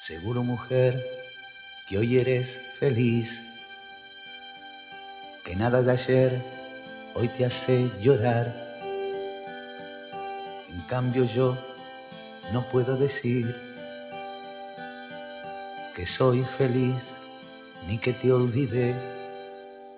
Seguro, mujer, que hoy eres feliz, que nada de ayer hoy te hace llorar. En cambio yo no puedo decir que soy feliz ni que te olvidé.